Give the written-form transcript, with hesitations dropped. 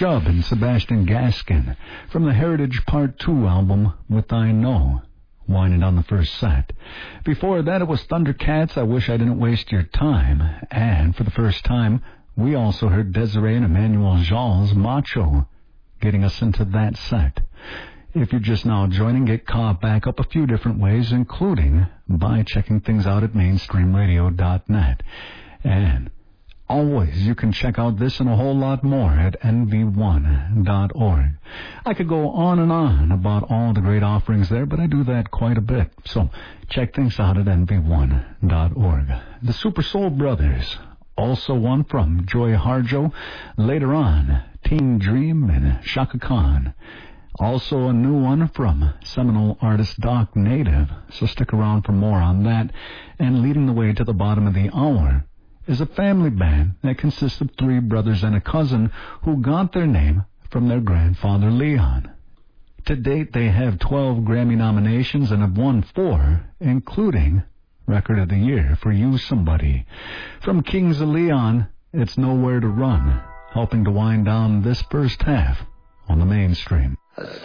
Shub and Sebastian Gaskin from the Heritage Part 2 album With I Know, winding on the first set. Before that, it was Thundercats, I Wish I Didn't Waste Your Time. And for the first time, we also heard Desiree and Emmanuel Jall's Macho, getting us into that set. If you're just now joining, get caught back up a few different ways, including by checking things out at mainstreamradio.net. And always, you can check out this and a whole lot more at nv1.org. I could go on and on about all the great offerings there, but I do that quite a bit. So check things out at nv1.org. The Super Soul Brothers, also one from Joy Harjo. Later on, Teen Dream and Shaka Khan. Also a new one from seminal artist Doc Native, so stick around for more on that. And leading the way to the bottom of the hour is a family band that consists of 3 brothers and a cousin who got their name from their grandfather Leon. To date, they have 12 Grammy nominations and have won 4, including Record of the Year for You Somebody. From Kings of Leon, it's Nowhere to Run, helping to wind down this first half on the mainstream.